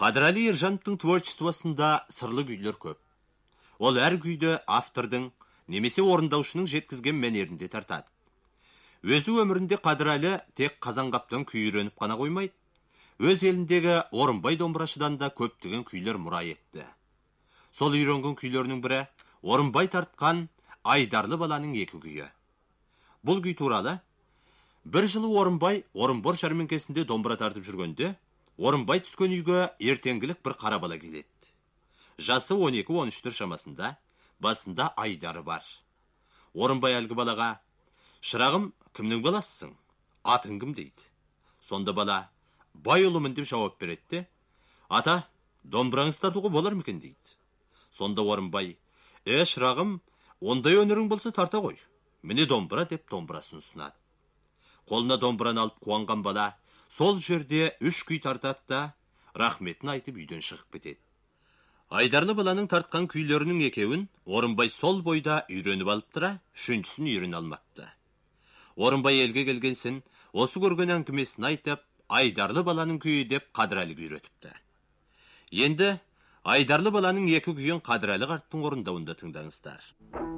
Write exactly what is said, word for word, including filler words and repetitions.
Қадырәлі Ержановтың творчествосында сырлы күйлер көп. Ол әр күйді автордың немесе орындаушының жеткізген мәнерінде тартады. Өзі өмірінде Қадырәлі тек Қазанғаптан күй үйреніп қана қоймайды. Өз еліндегі Орынбай домбырашыдан да көптеген күйлер мұра етті. Сол үйренген күйлерінің бірі Орынбай тартқан Айдарлы баланың екі күйі. Бұл күй туралы бір жылы Орынбай Орынбор жәрмеңкесінде домбыра тартып жүргенде, Орынбай түскен үйге ертеңгілік бір қара бала келеді. Жасы он екі он үштер шамасында, басында айдары бар. Орынбай әлгі балаға: «Шырағым, кімнің баласысың? Атың кім?» дейді. Сонда бала: «Бай ұлымын» деп жауап береді. «Ата, домбыраңыз тартуға болар ма екен?» дейді. Сонда Орынбай: «Е, шырағым, ондай өнерің болса тарта қой. Міне домбыра» деп домбырасын ұсынады. Қолына домбыраны алып қуанған бала сол жерде үш күй тартады да рахметін айтып үйден шығып кетеді. Айдарлы баланың тартқан күйлерінің екеуін Орынбай сол бойда үйреніп алып тұра, үшіншісін үйрене алмапты. Орынбай елге келгенсін, осы көрген әңгімесін айтып, Айдарлы баланың күйі деп Қадырәліге үйретіпті. Енді Айдарлы баланың екі күйін Қадырәлі қарттың орындауында тыңдаңыздар.